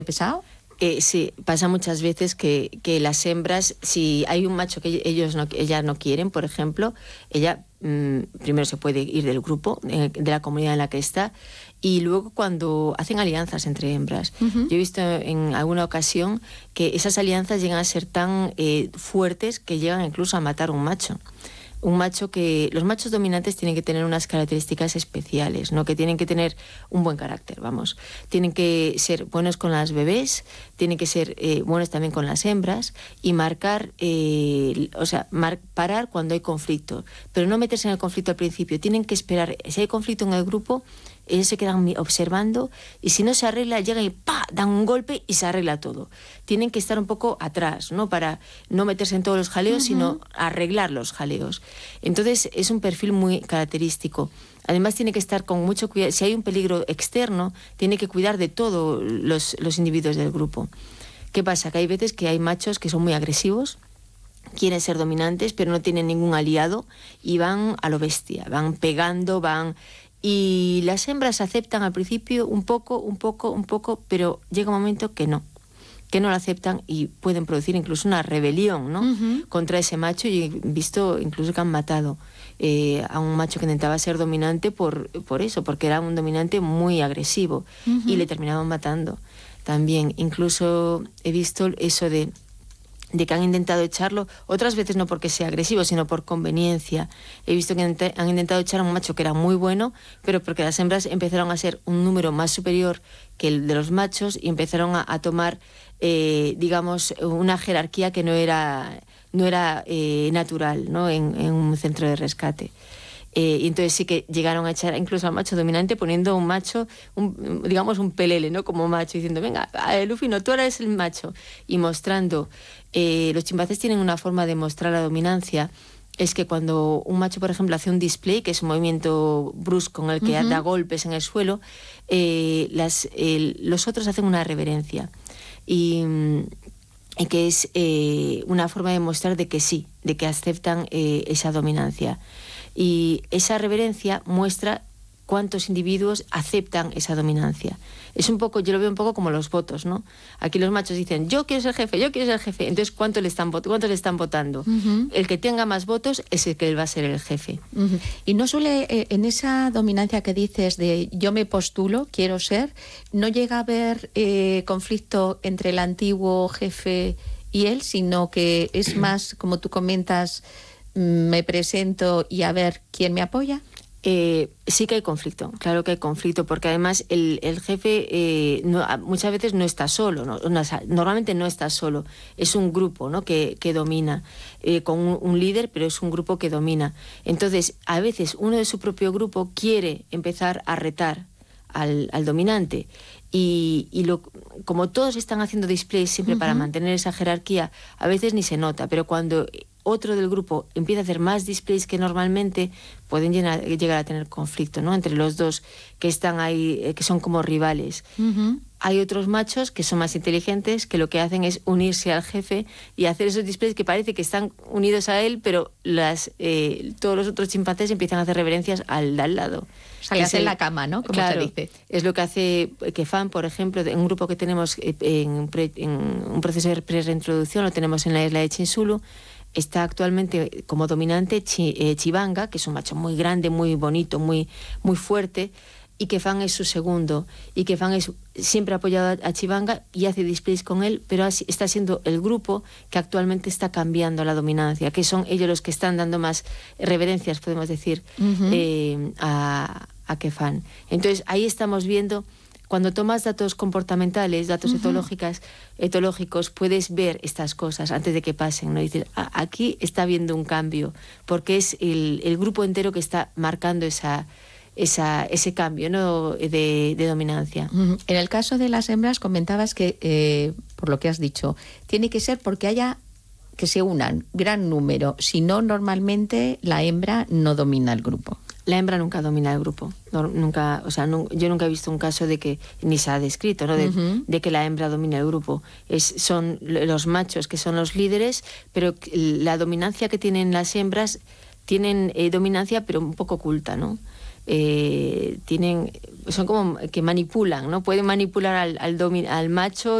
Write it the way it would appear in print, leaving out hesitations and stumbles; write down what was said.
pesado? Sí, pasa muchas veces que las hembras, si hay un macho que ellas no quieren, por ejemplo, ella primero se puede ir del grupo, de la comunidad en la que está, y luego cuando hacen alianzas entre hembras. Uh-huh. Yo he visto en alguna ocasión que esas alianzas llegan a ser tan fuertes que llegan incluso a matar un macho. Un macho que... Los machos dominantes tienen que tener unas características especiales, ¿no? Que tienen que tener un buen carácter, vamos. Tienen que ser buenos con las bebés, tienen que ser buenos también con las hembras y marcar, parar cuando hay conflicto. Pero no meterse en el conflicto al principio. Tienen que esperar. Si hay conflicto en el grupo, ellos se quedan observando y si no se arregla, llegan y ¡pa! Dan un golpe y se arregla todo. Tienen que estar un poco atrás, ¿no? Para no meterse en todos los jaleos, uh-huh, sino arreglar los jaleos. Entonces es un perfil muy característico. Además tiene que estar con mucho cuidado. Si hay un peligro externo, tiene que cuidar de todos los individuos del grupo. ¿Qué pasa? Que hay veces que hay machos que son muy agresivos, quieren ser dominantes, pero no tienen ningún aliado y van a lo bestia, van pegando, van... Y las hembras aceptan al principio un poco, pero llega un momento que no lo aceptan y pueden producir incluso una rebelión, ¿no? Uh-huh. Contra ese macho, y he visto incluso que han matado a un macho que intentaba ser dominante por eso, porque era un dominante muy agresivo, uh-huh, y le terminaban matando también. Incluso he visto eso de que han intentado echarlo, otras veces no porque sea agresivo, sino por conveniencia. He visto que han intentado echar a un macho que era muy bueno, pero porque las hembras empezaron a ser un número más superior que el de los machos y empezaron a tomar, digamos, una jerarquía que no era natural, ¿no? En un centro de rescate. Y entonces sí que llegaron a echar incluso al macho dominante poniendo un macho, digamos un pelele, ¿no? Como macho, diciendo, venga, Luffy, no, tú ahora eres el macho. Y mostrando, los chimpancés tienen una forma de mostrar la dominancia, es que cuando un macho, por ejemplo, hace un display, que es un movimiento brusco en el que, uh-huh, da golpes en el suelo, los otros hacen una reverencia. Y que es una forma de mostrar de que sí, de que aceptan esa dominancia. Y esa reverencia muestra cuántos individuos aceptan esa dominancia. Es un poco, yo lo veo un poco como los votos, ¿no? Aquí los machos dicen, yo quiero ser jefe, yo quiero ser jefe. Entonces, ¿cuántos le están votando? Uh-huh. El que tenga más votos es el que va a ser el jefe. Uh-huh. Y no suele, en esa dominancia que dices de yo me postulo, quiero ser, ¿no llega a haber conflicto entre el antiguo jefe y él, sino que es más, como tú comentas, me presento y a ver quién me apoya? Sí que hay conflicto, claro que hay conflicto, porque además el jefe muchas veces no está solo, normalmente no está solo, es un grupo, ¿no? que domina, con un líder, pero es un grupo que domina. Entonces, a veces uno de su propio grupo quiere empezar a retar al dominante, como todos están haciendo displays siempre, uh-huh, para mantener esa jerarquía, a veces ni se nota, pero cuando otro del grupo empieza a hacer más displays que normalmente, pueden llegar a tener conflicto, ¿no? Entre los dos que están ahí, que son como rivales. Uh-huh. Hay otros machos que son más inteligentes, que lo que hacen es unirse al jefe y hacer esos displays que parece que están unidos a él, pero todos los otros chimpancés empiezan a hacer reverencias al de al lado. O sea, le hacen la cama, ¿no? Como claro, se dice. Es lo que hace Kefan, por ejemplo, en un grupo que tenemos en un proceso de pre-reintroducción, lo tenemos en la isla de Chinsulu. Está actualmente como dominante Chibanga, que es un macho muy grande, muy bonito, muy, muy fuerte, y Kefan es su segundo. Y Kefan es siempre apoyado a Chibanga y hace displays con él, pero está siendo el grupo que actualmente está cambiando la dominancia, que son ellos los que están dando más reverencias, podemos decir, uh-huh, a Kefan. Entonces ahí estamos viendo... Cuando tomas datos comportamentales, datos, uh-huh, etológicos, puedes ver estas cosas antes de que pasen, ¿no? Y dices, aquí está habiendo un cambio, porque es el grupo entero que está marcando ese cambio, ¿no? de dominancia. Uh-huh. En el caso de las hembras comentabas que, por lo que has dicho, tiene que ser porque haya que se unan gran número, si no, normalmente la hembra no domina el grupo. La hembra nunca domina el grupo, yo nunca he visto un caso de que, ni se ha descrito, ¿no? Uh-huh, de que la hembra domine el grupo. Son los machos que son los líderes, pero la dominancia que tienen las hembras, tienen dominancia pero un poco oculta, ¿no? son como que manipulan, ¿no? Pueden manipular al macho